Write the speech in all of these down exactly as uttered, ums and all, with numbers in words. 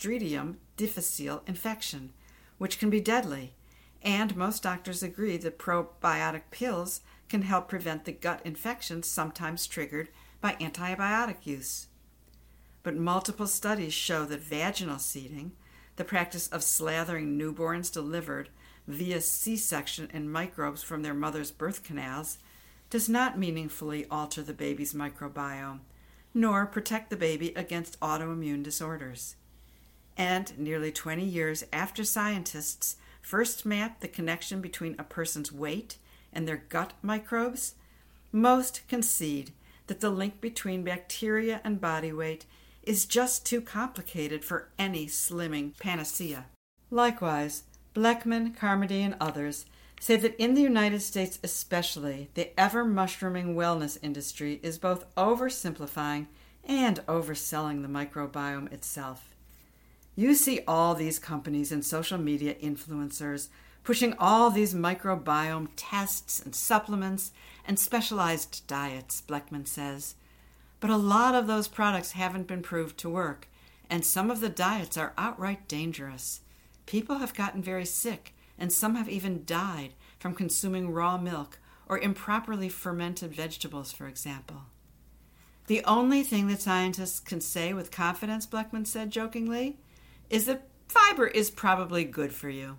Clostridium difficile infection, which can be deadly, and most doctors agree that probiotic pills can help prevent the gut infections sometimes triggered by antibiotic use. But multiple studies show that vaginal seeding, the practice of slathering newborns delivered via C-section in microbes from their mother's birth canals, does not meaningfully alter the baby's microbiome, nor protect the baby against autoimmune disorders. And nearly twenty years after scientists first mapped the connection between a person's weight and their gut microbes, most concede that the link between bacteria and body weight is just too complicated for any slimming panacea. Likewise, Bleckman, Carmody, and others say that in the United States especially, the ever-mushrooming wellness industry is both oversimplifying and overselling the microbiome itself. You see all these companies and social media influencers pushing all these microbiome tests and supplements and specialized diets, Bleckman says. But a lot of those products haven't been proved to work, and some of the diets are outright dangerous. People have gotten very sick, and some have even died from consuming raw milk or improperly fermented vegetables, for example. The only thing that scientists can say with confidence, Bleckman said jokingly, is that fiber is probably good for you.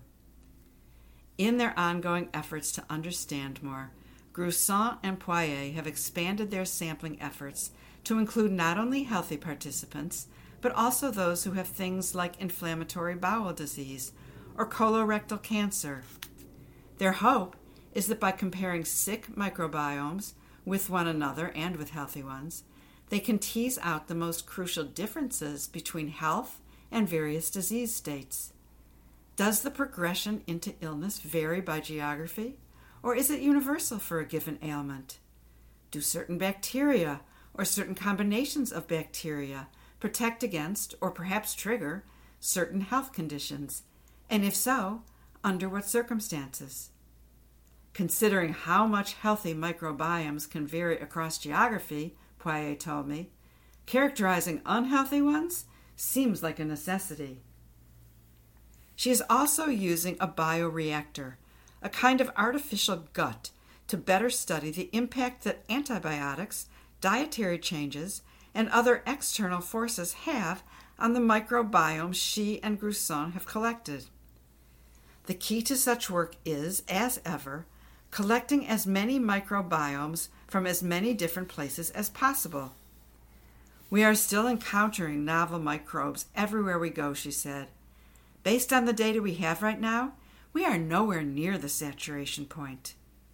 In their ongoing efforts to understand more, Gruson and Poirier have expanded their sampling efforts to include not only healthy participants, but also those who have things like inflammatory bowel disease or colorectal cancer. Their hope is that by comparing sick microbiomes with one another and with healthy ones, they can tease out the most crucial differences between health and various disease states. Does the progression into illness vary by geography, or is it universal for a given ailment? Do certain bacteria or certain combinations of bacteria protect against or perhaps trigger certain health conditions, and if so, under what circumstances? Considering how much healthy microbiomes can vary across geography, Poirier told me, characterizing unhealthy ones seems like a necessity. She is also using a bioreactor, a kind of artificial gut, to better study the impact that antibiotics, dietary changes, and other external forces have on the microbiome she and Gruson have collected. The key to such work is, as ever, collecting as many microbiomes from as many different places as possible. We are still encountering novel microbes everywhere we go, she said. Based on the data we have right now, we are nowhere near the saturation point.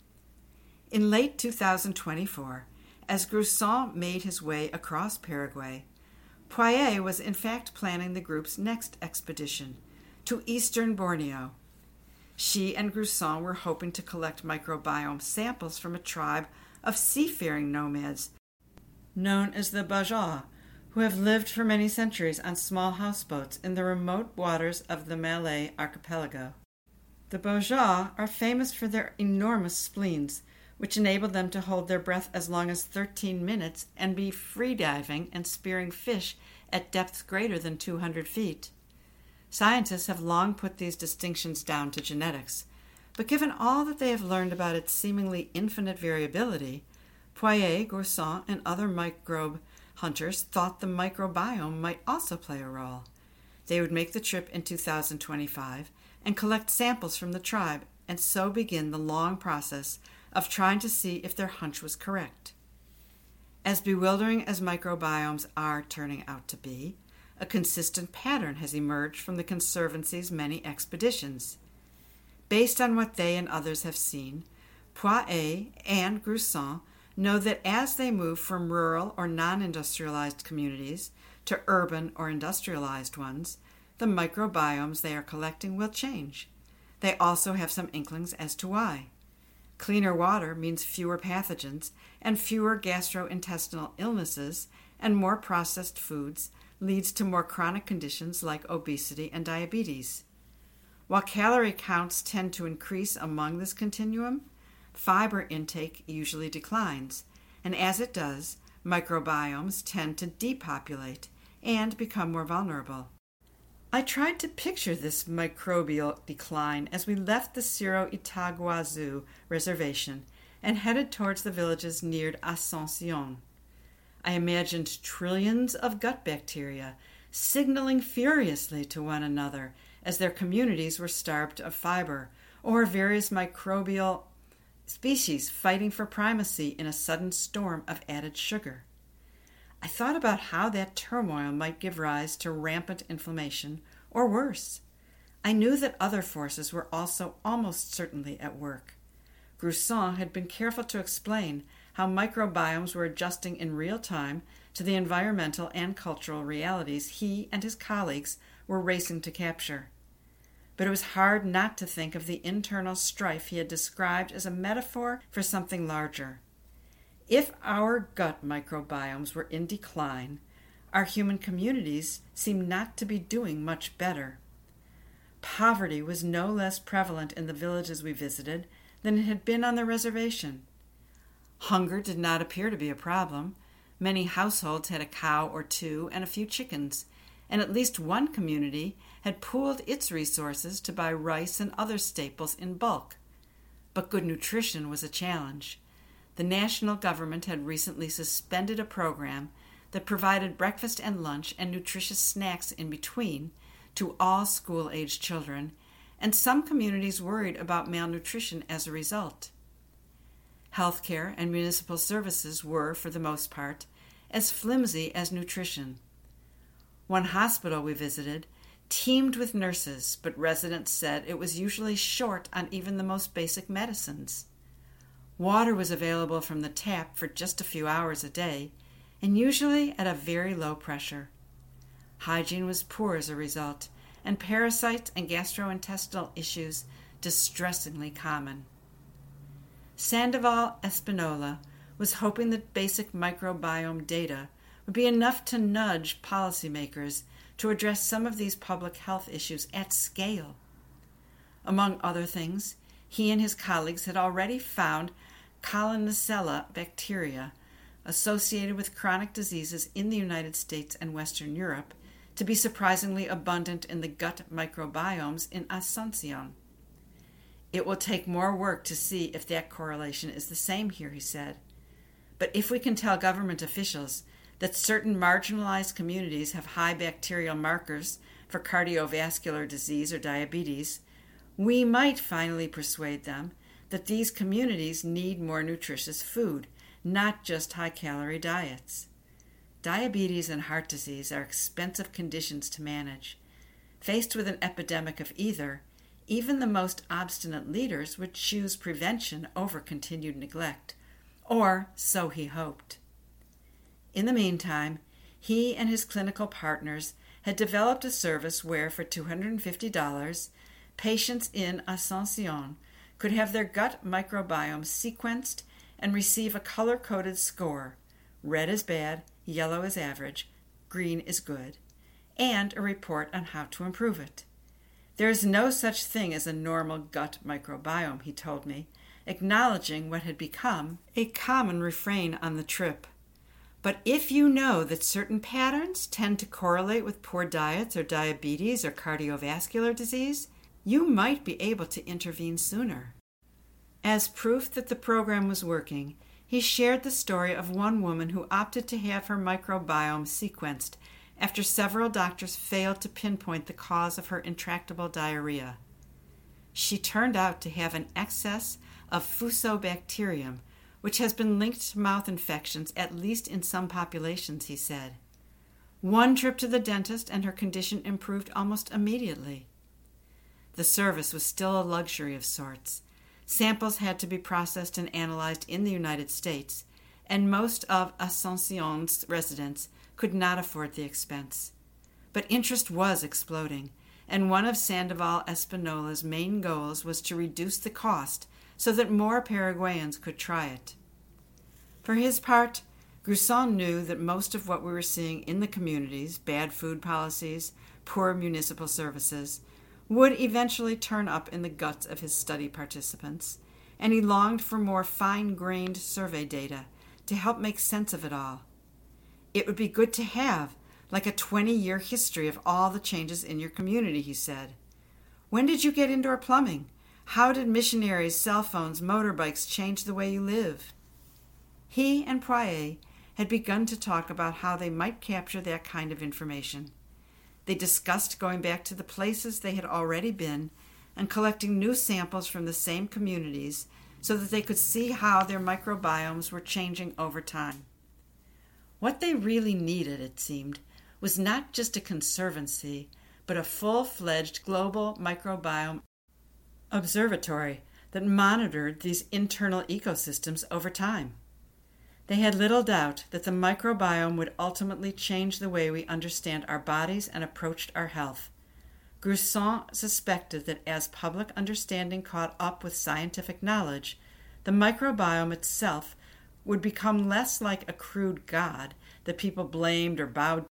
In late two thousand twenty-four, as Gruson made his way across Paraguay, Poirier was in fact planning the group's next expedition to eastern Borneo. She and Gruson were hoping to collect microbiome samples from a tribe of seafaring nomads known as the Bajau, who have lived for many centuries on small houseboats in the remote waters of the Malay archipelago. The Bajau are famous for their enormous spleens, which enable them to hold their breath as long as thirteen minutes and be free-diving and spearing fish at depths greater than two hundred feet. Scientists have long put these distinctions down to genetics, but given all that they have learned about its seemingly infinite variability, Poirier, Gruson, and other microbe hunters thought the microbiome might also play a role. They would make the trip in two thousand twenty-five and collect samples from the tribe, and so begin the long process of trying to see if their hunch was correct. As bewildering as microbiomes are turning out to be, a consistent pattern has emerged from the Conservancy's many expeditions. Based on what they and others have seen, Poirier and Gruson know that as they move from rural or non-industrialized communities to urban or industrialized ones, the microbiomes they are collecting will change. They also have some inklings as to why. Cleaner water means fewer pathogens and fewer gastrointestinal illnesses, and more processed foods leads to more chronic conditions like obesity and diabetes. While calorie counts tend to increase among this continuum, fiber intake usually declines, and as it does, microbiomes tend to depopulate and become more vulnerable. I tried to picture this microbial decline as we left the Cerro Itaguazu reservation and headed towards the villages near Asuncion. I imagined trillions of gut bacteria signaling furiously to one another as their communities were starved of fiber, or various microbial species fighting for primacy in a sudden storm of added sugar. I thought about how that turmoil might give rise to rampant inflammation, or worse. I knew that other forces were also almost certainly at work. Gruson had been careful to explain how microbiomes were adjusting in real time to the environmental and cultural realities he and his colleagues were racing to capture. But it was hard not to think of the internal strife he had described as a metaphor for something larger. If our gut microbiomes were in decline, our human communities seemed not to be doing much better. Poverty was no less prevalent in the villages we visited than it had been on the reservation. Hunger did not appear to be a problem. Many households had a cow or two and a few chickens, and at least one community had pooled its resources to buy rice and other staples in bulk. But good nutrition was a challenge. The national government had recently suspended a program that provided breakfast and lunch and nutritious snacks in between to all school-aged children, and some communities worried about malnutrition as a result. Healthcare and municipal services were, for the most part, as flimsy as nutrition. One hospital we visited teemed with nurses, but residents said it was usually short on even the most basic medicines. Water was available from the tap for just a few hours a day, and usually at a very low pressure. Hygiene was poor as a result, and parasites and gastrointestinal issues distressingly common. Sandoval Espinola was hoping that basic microbiome data would be enough to nudge policymakers to address some of these public health issues at scale. Among other things, he and his colleagues had already found Collinicella bacteria associated with chronic diseases in the United States and Western Europe to be surprisingly abundant in the gut microbiomes in Asuncion. It will take more work to see if that correlation is the same here, he said. But if we can tell government officials that certain marginalized communities have high bacterial markers for cardiovascular disease or diabetes, we might finally persuade them that these communities need more nutritious food, not just high-calorie diets. Diabetes and heart disease are expensive conditions to manage. Faced with an epidemic of either, even the most obstinate leaders would choose prevention over continued neglect, or so he hoped. In the meantime, he and his clinical partners had developed a service where, for two hundred fifty dollars, patients in Asuncion could have their gut microbiome sequenced and receive a color-coded score. Red is bad, yellow is average, green is good, and a report on how to improve it. There is no such thing as a normal gut microbiome, he told me, acknowledging what had become a common refrain on the trip. But if you know that certain patterns tend to correlate with poor diets or diabetes or cardiovascular disease, you might be able to intervene sooner. As proof that the program was working, he shared the story of one woman who opted to have her microbiome sequenced after several doctors failed to pinpoint the cause of her intractable diarrhea. She turned out to have an excess of Fusobacterium, which has been linked to mouth infections at least in some populations, he said. One trip to the dentist and her condition improved almost immediately. The service was still a luxury of sorts. Samples had to be processed and analyzed in the United States, and most of Asuncion's residents could not afford the expense. But interest was exploding, and one of Sandoval Espinola's main goals was to reduce the cost so that more Paraguayans could try it. For his part, Gruson knew that most of what we were seeing in the communities, bad food policies, poor municipal services, would eventually turn up in the guts of his study participants, and he longed for more fine-grained survey data to help make sense of it all. It would be good to have, like a twenty-year history of all the changes in your community, he said. When did you get indoor plumbing? How did missionaries, cell phones, motorbikes change the way you live? He and Poirier had begun to talk about how they might capture that kind of information. They discussed going back to the places they had already been and collecting new samples from the same communities so that they could see how their microbiomes were changing over time. What they really needed, it seemed, was not just a conservancy, but a full-fledged global microbiome observatory that monitored these internal ecosystems over time. They had little doubt that the microbiome would ultimately change the way we understand our bodies and approached our health. Gruson suspected that as public understanding caught up with scientific knowledge, the microbiome itself would become less like a crude god that people blamed or bowed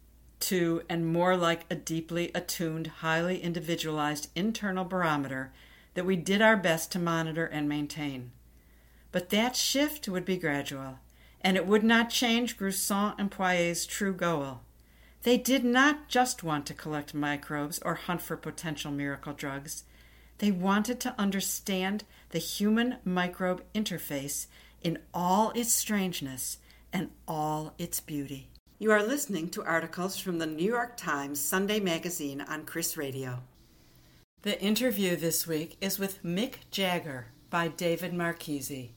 to and more like a deeply attuned, highly individualized internal barometer that we did our best to monitor and maintain. But that shift would be gradual, and it would not change Gruson and Poirier's true goal. They did not just want to collect microbes or hunt for potential miracle drugs. They wanted to understand the human microbe interface in all its strangeness and all its beauty. You are listening to articles from the New York Times Sunday Magazine on Chris Radio. The interview this week is with Mick Jagger by David Marchese.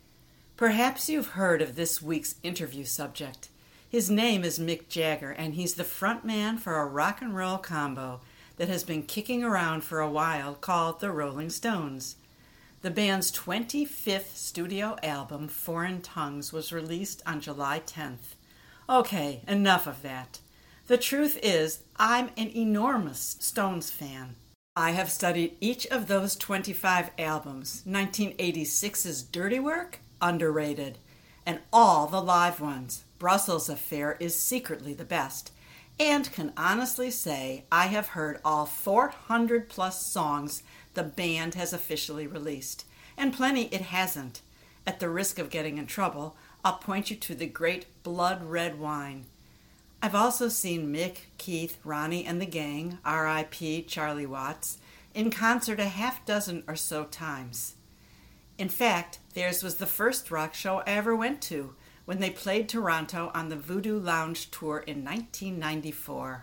Perhaps you've heard of this week's interview subject. His name is Mick Jagger, and he's the front man for a rock and roll combo that has been kicking around for a while called the Rolling Stones. The band's twenty-fifth studio album, Foreign Tongues, was released on July tenth. Okay, enough of that. The truth is, I'm an enormous Stones fan. I have studied each of those twenty-five albums. nineteen eighty-six's Dirty Work? Underrated. And all the live ones. Brussels Affair is secretly the best. And can honestly say I have heard all four hundred plus songs the band has officially released. And plenty it hasn't. At the risk of getting in trouble, I'll point you to the great Blood Red Wine. I've also seen Mick, Keith, Ronnie, and the gang, R I P Charlie Watts, in concert a half dozen or so times. In fact, theirs was the first rock show I ever went to, when they played Toronto on the Voodoo Lounge tour in nineteen ninety-four.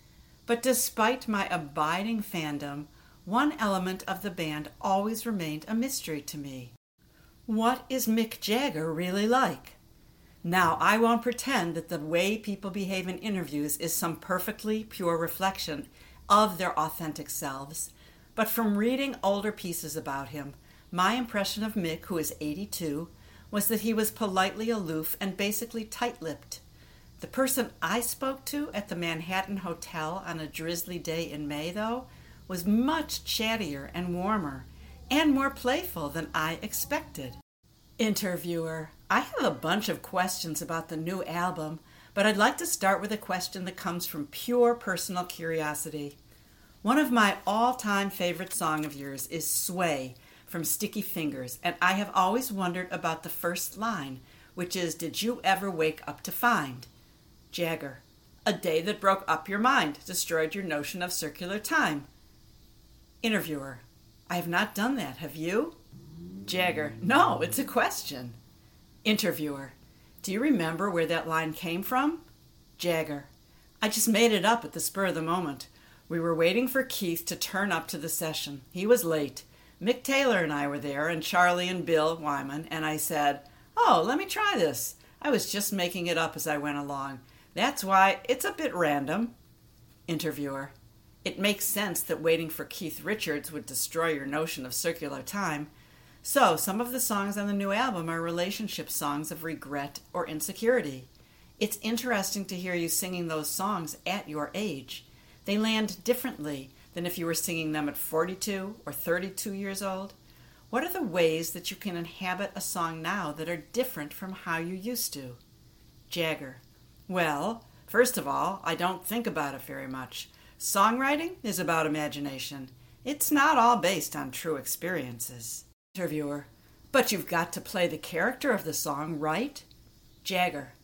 But despite my abiding fandom, one element of the band always remained a mystery to me. What is Mick Jagger really like? Now, I won't pretend that the way people behave in interviews is some perfectly pure reflection of their authentic selves, but from reading older pieces about him, my impression of Mick, who is eighty-two, was that he was politely aloof and basically tight-lipped. The person I spoke to at the Manhattan Hotel on a drizzly day in May, though, was much chattier and warmer, and more playful than I expected. Interviewer: I have a bunch of questions about the new album, but I'd like to start with a question that comes from pure personal curiosity. One of my all-time favorite songs of yours is Sway from Sticky Fingers, and I have always wondered about the first line, which is, did you ever wake up to find? Jagger: a day that broke up your mind, destroyed your notion of circular time. Interviewer: I have not done that, have you? Jagger: no, it's a question. Interviewer: do you remember where that line came from? Jagger: I just made it up at the spur of the moment. We were waiting for Keith to turn up to the session. He was late. Mick Taylor and I were there, and Charlie and Bill Wyman, and I said, oh, let me try this. I was just making it up as I went along. That's why it's a bit random. Interviewer: it makes sense that waiting for Keith Richards would destroy your notion of circular time. So, some of the songs on the new album are relationship songs of regret or insecurity. It's interesting to hear you singing those songs at your age. They land differently than if you were singing them at forty-two or thirty-two years old. What are the ways that you can inhabit a song now that are different from how you used to? Jagger: well, first of all, I don't think about it very much. Songwriting is about imagination. It's not all based on true experiences. Interviewer: but you've got to play the character of the song, right? Jagger: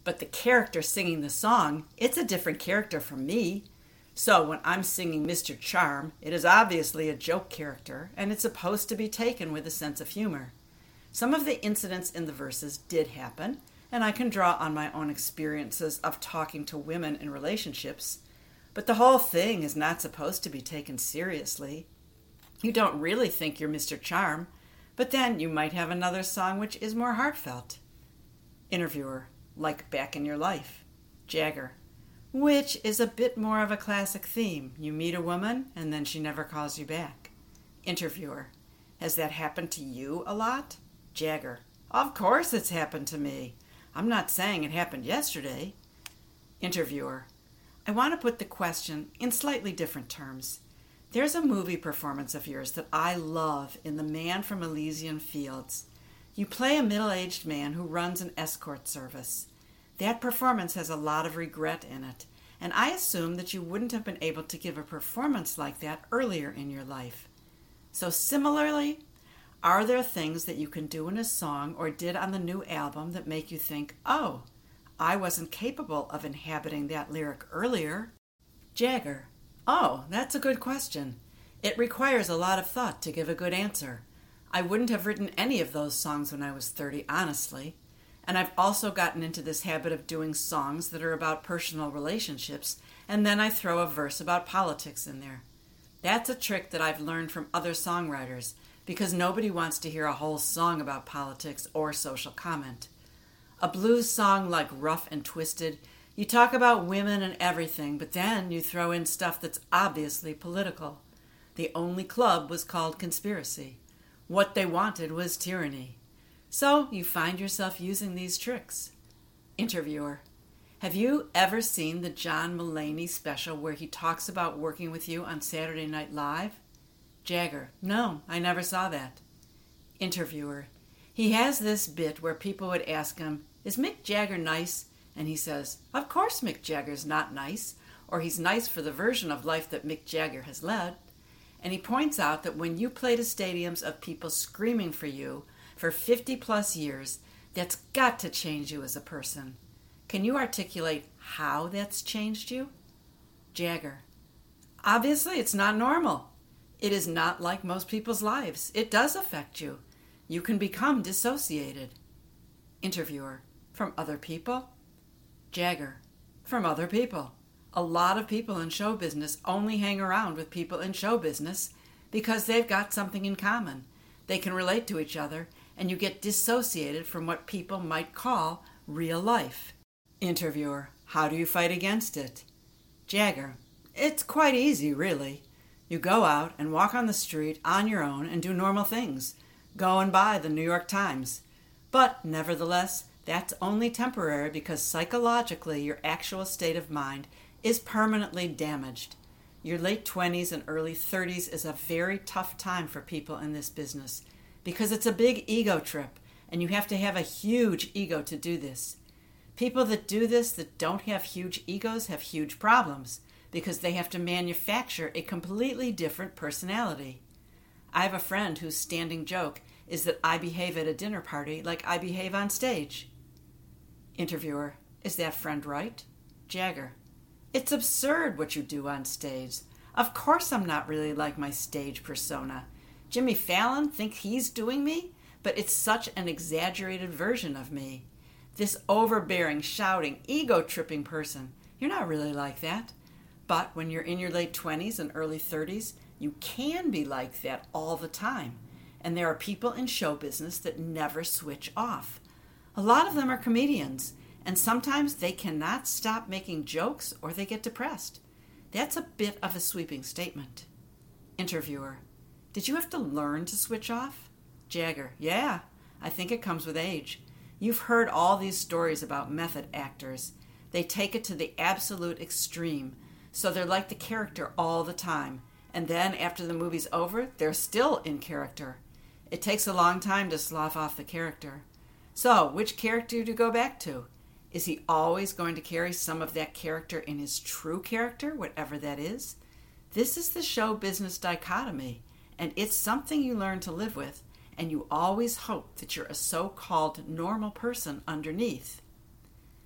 But the character singing the song, it's a different character from me. So when I'm singing Mister Charm, it is obviously a joke character, and it's supposed to be taken with a sense of humor. Some of the incidents in the verses did happen, and I can draw on my own experiences of talking to women in relationships, but the whole thing is not supposed to be taken seriously. You don't really think you're Mister Charm, but then you might have another song which is more heartfelt. Interviewer, like Back in Your Life. Jagger, which is a bit more of a classic theme. You meet a woman, and then she never calls you back. Interviewer, has that happened to you a lot? Jagger, of course it's happened to me. I'm not saying it happened yesterday. Interviewer, I want to put the question in slightly different terms. There's a movie performance of yours that I love in The Man from Elysian Fields. You play a middle-aged man who runs an escort service. That performance has a lot of regret in it, and I assume that you wouldn't have been able to give a performance like that earlier in your life. So similarly, are there things that you can do in a song or did on the new album that make you think, oh, I wasn't capable of inhabiting that lyric earlier? Jagger, oh, that's a good question. It requires a lot of thought to give a good answer. I wouldn't have written any of those songs when I was thirty, honestly. And I've also gotten into this habit of doing songs that are about personal relationships, and then I throw a verse about politics in there. That's a trick that I've learned from other songwriters, because nobody wants to hear a whole song about politics or social comment. A blues song like Rough and Twisted, you talk about women and everything, but then you throw in stuff that's obviously political. The only club was called Conspiracy. What they wanted was tyranny. So you find yourself using these tricks. Interviewer, have you ever seen the John Mulaney special where he talks about working with you on Saturday Night Live? Jagger, no, I never saw that. Interviewer, he has this bit where people would ask him, is Mick Jagger nice? And he says, of course Mick Jagger's not nice, or he's nice for the version of life that Mick Jagger has led. And he points out that when you play to stadiums of people screaming for you for fifty plus years, that's got to change you as a person. Can you articulate how that's changed you? Jagger, obviously it's not normal. It is not like most people's lives. It does affect you. You can become dissociated. Interviewer, from other people? Jagger, from other people. A lot of people in show business only hang around with people in show business because they've got something in common. They can relate to each other, and you get dissociated from what people might call real life. Interviewer, how do you fight against it? Jagger, it's quite easy, really. You go out and walk on the street on your own and do normal things. Go and buy the New York Times. But, nevertheless, that's only temporary because psychologically your actual state of mind is permanently damaged. Your late twenties and early thirties is a very tough time for people in this business because it's a big ego trip and you have to have a huge ego to do this. People that do this that don't have huge egos have huge problems because they have to manufacture a completely different personality. I have a friend whose standing joke is that I behave at a dinner party like I behave on stage. Interviewer, is that friend right? Jagger, it's absurd what you do on stage. Of course I'm not really like my stage persona. Jimmy Fallon thinks he's doing me, but it's such an exaggerated version of me. This overbearing, shouting, ego-tripping person, you're not really like that. But when you're in your late twenties and early thirties, you can be like that all the time. And there are people in show business that never switch off. A lot of them are comedians, and sometimes they cannot stop making jokes or they get depressed. That's a bit of a sweeping statement. Interviewer, did you have to learn to switch off? Jagger, yeah, I think it comes with age. You've heard all these stories about method actors. They take it to the absolute extreme, so they're like the character all the time. And then after the movie's over, they're still in character. It takes a long time to slough off the character. So, which character do you go back to? Is he always going to carry some of that character in his true character, whatever that is? This is the show business dichotomy, and it's something you learn to live with, and you always hope that you're a so-called normal person underneath.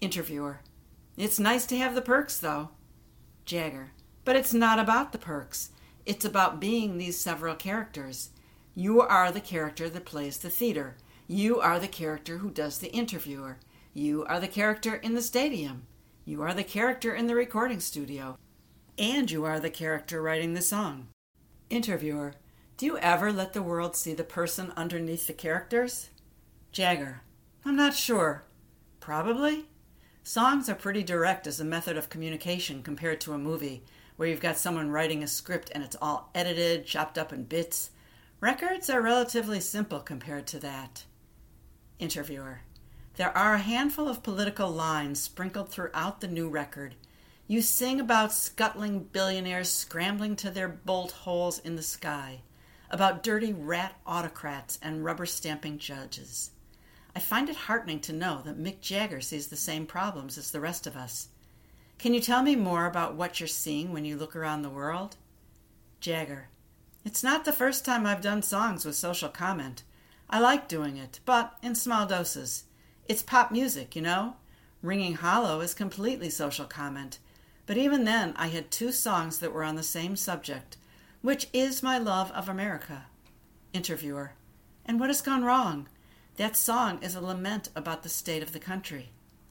Interviewer: It's nice to have the perks, though. Jagger: But it's not about the perks. It's about being these several characters. You are the character that plays the theater. You are the character who does the interviewer. You are the character in the stadium. You are the character in the recording studio. And you are the character writing the song. Interviewer: Do you ever let the world see the person underneath the characters? Jagger: I'm not sure. Probably. Songs are pretty direct as a method of communication compared to a movie, where you've got someone writing a script and it's all edited, chopped up in bits. Records are relatively simple compared to that. Interviewer: There are a handful of political lines sprinkled throughout the new record. You sing about scuttling billionaires scrambling to their bolt holes in the sky, about dirty rat autocrats and rubber-stamping judges. I find it heartening to know that Mick Jagger sees the same problems as the rest of us. Can you tell me more about what you're seeing when you look around the world? Jagger: It's not the first time I've done songs with social comment. I like doing it, but in small doses. It's pop music, you know? Ringing Hollow is completely social comment. But even then, I had two songs that were on the same subject, which is my love of America. Interviewer: And what has gone wrong? That song is a lament about the state of the country.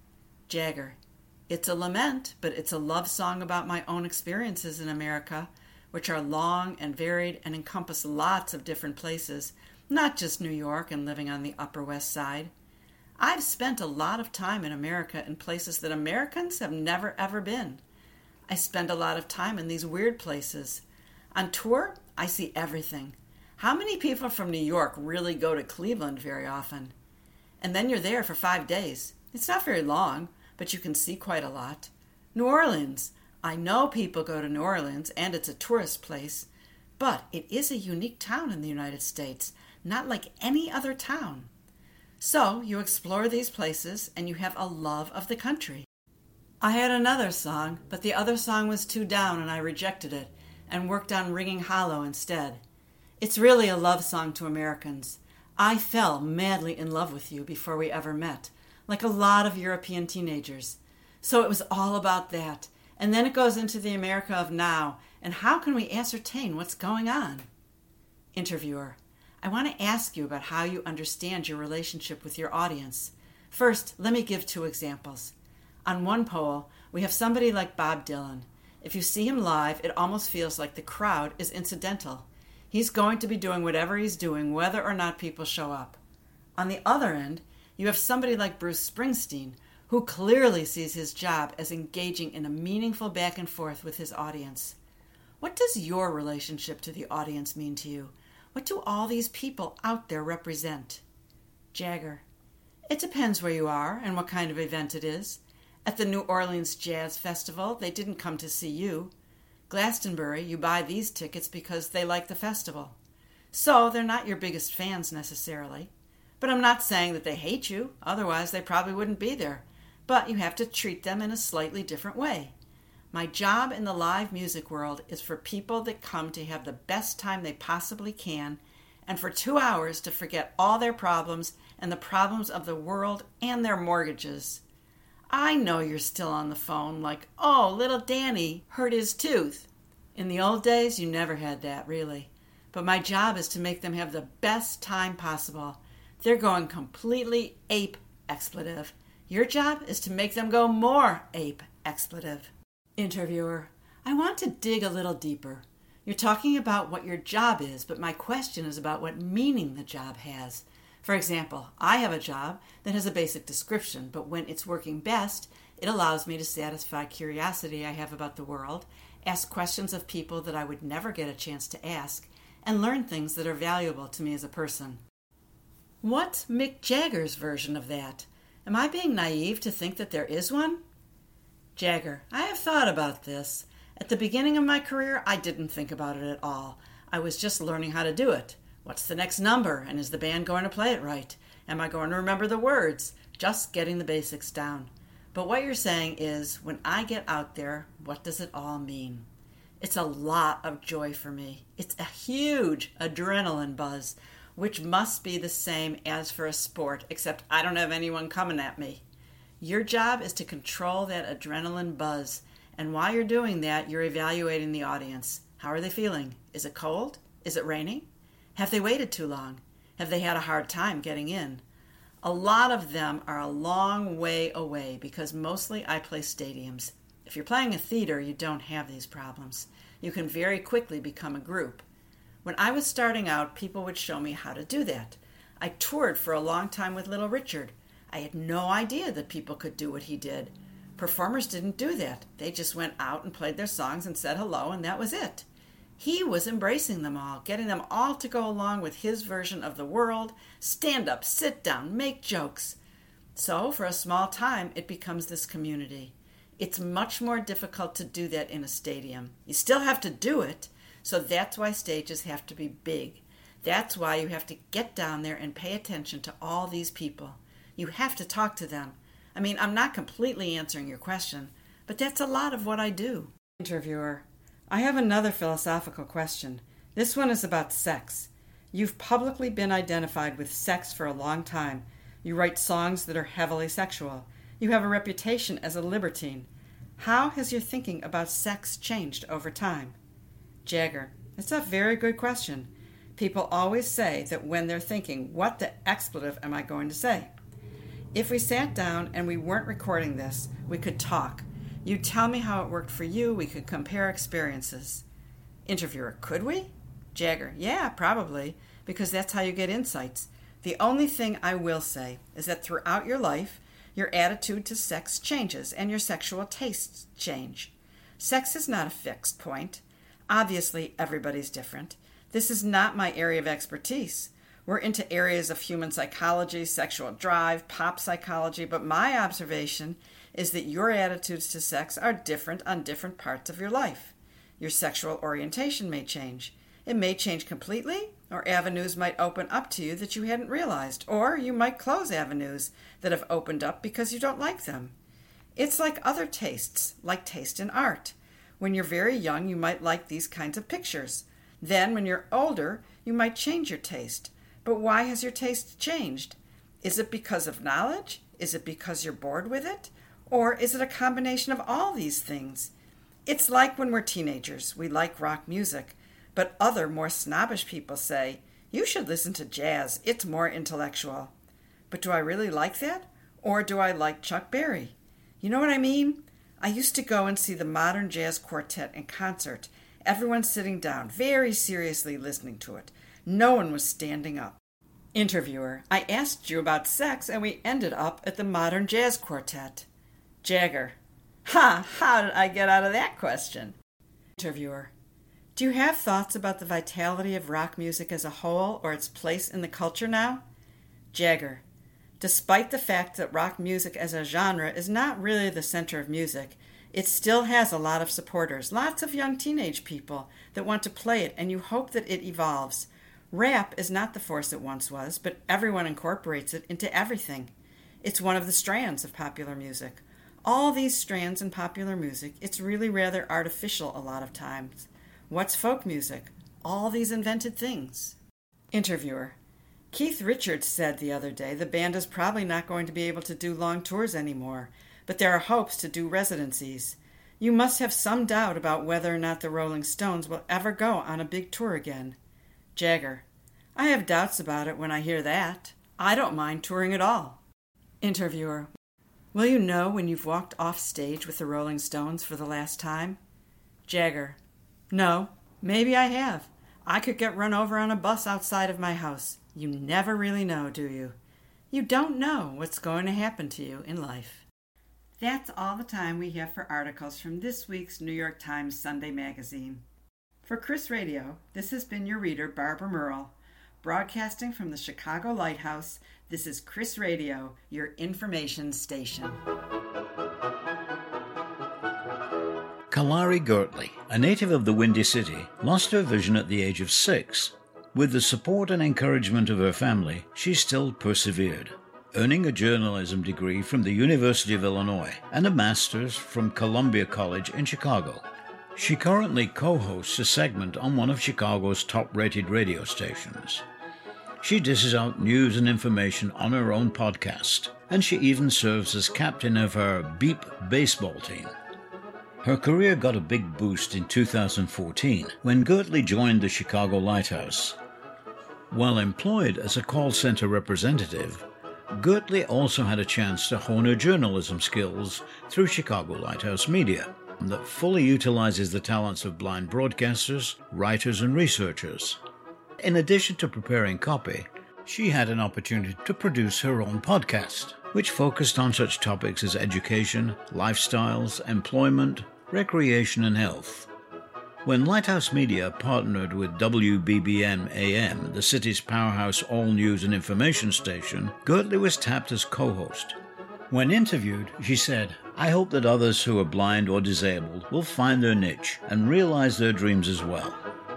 Jagger: It's a lament, but it's a love song about my own experiences in America, which are long and varied and encompass lots of different places, not just New York and living on the Upper West Side. I've spent a lot of time in America in places that Americans have never ever been. I spend a lot of time in these weird places. On tour, I see everything. How many people from New York really go to Cleveland very often? And then you're there for five days. It's not very long, but you can see quite a lot. New Orleans. I know people go to New Orleans, and it's a tourist place, but it is a unique town in the United States, not like any other town. So you explore these places, and you have a love of the country. I had another song, but the other song was too down and I rejected it and worked on Ringing Hollow instead. It's really a love song to Americans. I fell madly in love with you before we ever met, like a lot of European teenagers. So it was all about that. And then it goes into the America of now, and how can we ascertain what's going on? Interviewer: I want to ask you about how you understand your relationship with your audience. First, let me give two examples. On one poll, we have somebody like Bob Dylan. If you see him live, it almost feels like the crowd is incidental. He's going to be doing whatever he's doing, whether or not people show up. On the other end, you have somebody like Bruce Springsteen, who clearly sees his job as engaging in a meaningful back and forth with his audience. What does your relationship to the audience mean to you? What do all these people out there represent? Jagger: It depends where you are and what kind of event it is. At the New Orleans Jazz Festival, they didn't come to see you. Glastonbury, you buy these tickets because they like the festival. So they're not your biggest fans necessarily. But I'm not saying that they hate you, otherwise they probably wouldn't be there. But you have to treat them in a slightly different way. My job in the live music world is for people that come to have the best time they possibly can, and for two hours to forget all their problems and the problems of the world and their mortgages. I know you're still on the phone like, oh, little Danny hurt his tooth. In the old days, you never had that, really. But my job is to make them have the best time possible. They're going completely ape expletive. Your job is to make them go more ape expletive. Interviewer: I want to dig a little deeper. You're talking about what your job is, but my question is about what meaning the job has. For example, I have a job that has a basic description, but when it's working best, it allows me to satisfy curiosity I have about the world, ask questions of people that I would never get a chance to ask, and learn things that are valuable to me as a person. What's Mick Jagger's version of that? Am I being naive to think that there is one? Jagger: I have thought about this. At the beginning of my career, I didn't think about it at all. I was just learning how to do it. What's the next number, and is the band going to play it right? Am I going to remember the words? Just getting the basics down. But what you're saying is, when I get out there, what does it all mean? It's a lot of joy for me. It's a huge adrenaline buzz, which must be the same as for a sport, except I don't have anyone coming at me. Your job is to control that adrenaline buzz. And while you're doing that, you're evaluating the audience. How are they feeling? Is it cold? Is it raining? Have they waited too long? Have they had a hard time getting in? A lot of them are a long way away because mostly I play stadiums. If you're playing a theater, you don't have these problems. You can very quickly become a group. When I was starting out, people would show me how to do that. I toured for a long time with Little Richard. I had no idea that people could do what he did. Performers didn't do that. They just went out and played their songs and said hello, and that was it. He was embracing them all, getting them all to go along with his version of the world, stand up, sit down, make jokes. So, for a small time, it becomes this community. It's much more difficult to do that in a stadium. You still have to do it, so that's why stages have to be big. That's why you have to get down there and pay attention to all these people. You have to talk to them. I mean, I'm not completely answering your question, but that's a lot of what I do. Interviewer: I have another philosophical question. This one is about sex. You've publicly been identified with sex for a long time. You write songs that are heavily sexual. You have a reputation as a libertine. How has your thinking about sex changed over time? Jagger: It's a very good question. People always say that when they're thinking, what the expletive am I going to say? If we sat down and we weren't recording this, we could talk. You'd tell me how it worked for you. We could compare experiences. Interviewer: Could we? Jagger: Yeah, probably, because that's how you get insights. The only thing I will say is that throughout your life, your attitude to sex changes and your sexual tastes change. Sex is not a fixed point. Obviously, everybody's different. This is not my area of expertise. We're into areas of human psychology, sexual drive, pop psychology, but my observation is that your attitudes to sex are different on different parts of your life. Your sexual orientation may change. It may change completely, or avenues might open up to you that you hadn't realized, or you might close avenues that have opened up because you don't like them. It's like other tastes, like taste in art. When you're very young, you might like these kinds of pictures. Then, when you're older, you might change your taste. But why has your taste changed? Is it because of knowledge? Is it because you're bored with it? Or is it a combination of all these things? It's like when we're teenagers, we like rock music, but other, more snobbish people say, you should listen to jazz, it's more intellectual. But do I really like that? Or do I like Chuck Berry? You know what I mean? I used to go and see the Modern Jazz Quartet in concert. Everyone sitting down, very seriously listening to it. No one was standing up. Interviewer: I asked you about sex and we ended up at the Modern Jazz Quartet. Jagger: Ha! How did I get out of that question? Interviewer: Do you have thoughts about the vitality of rock music as a whole or its place in the culture now? Jagger: Despite the fact that rock music as a genre is not really the center of music, it still has a lot of supporters, lots of young teenage people that want to play it, and you hope that it evolves. Rap is not the force it once was, but everyone incorporates it into everything. It's one of the strands of popular music. All these strands in popular music, it's really rather artificial a lot of times. What's folk music? All these invented things. Interviewer: Keith Richards said the other day the band is probably not going to be able to do long tours anymore, but there are hopes to do residencies. You must have some doubt about whether or not the Rolling Stones will ever go on a big tour again. Jagger: I have doubts about it when I hear that. I don't mind touring at all. Interviewer: Will you know when you've walked off stage with the Rolling Stones for the last time? Jagger: No, maybe I have. I could get run over on a bus outside of my house. You never really know, do you? You don't know what's going to happen to you in life. That's all the time we have for articles from this week's New York Times Sunday Magazine. For Chris Radio, this has been your reader, Barbara Murrell. Broadcasting from the Chicago Lighthouse, this is Chris Radio, your information station. Kalari Gertley, a native of the Windy City, lost her vision at the age of six. With the support and encouragement of her family, she still persevered, earning a journalism degree from the University of Illinois and a master's from Columbia College in Chicago. She currently co-hosts a segment on one of Chicago's top-rated radio stations. She dishes out news and information on her own podcast, and she even serves as captain of her Beep baseball team. Her career got a big boost in two thousand fourteen when Gertley joined the Chicago Lighthouse. While employed as a call center representative, Gertley also had a chance to hone her journalism skills through Chicago Lighthouse Media that fully utilizes the talents of blind broadcasters, writers, and researchers. In addition to preparing copy, she had an opportunity to produce her own podcast, which focused on such topics as education, lifestyles, employment, recreation, and health. When Lighthouse Media partnered with W B B M A M, the city's powerhouse all-news and information station, Gertley was tapped as co-host. When interviewed, she said, "I hope that others who are blind or disabled will find their niche and realize their dreams as well."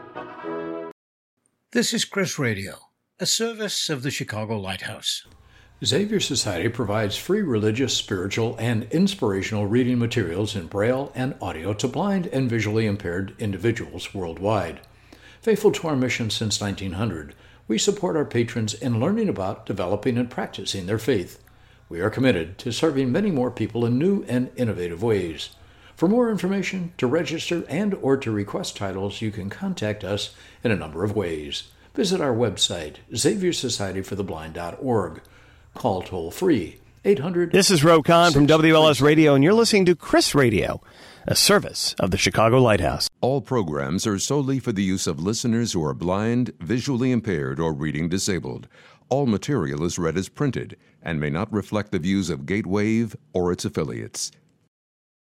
This is Chris Radio, a service of the Chicago Lighthouse. Xavier Society provides free religious, spiritual, and inspirational reading materials in Braille and audio to blind and visually impaired individuals worldwide. Faithful to our mission since nineteen hundred, we support our patrons in learning about, developing, and practicing their faith. We are committed to serving many more people in new and innovative ways. For more information, to register, and or to request titles, you can contact us in a number of ways. Visit our website, xavier society for the blind dot org. Call toll-free, eight hundred... This is Ro Khan from W L S Radio, and you're listening to Chris Radio, a service of the Chicago Lighthouse. All programs are solely for the use of listeners who are blind, visually impaired, or reading disabled. All material is read as printed and may not reflect the views of Gatewave or its affiliates.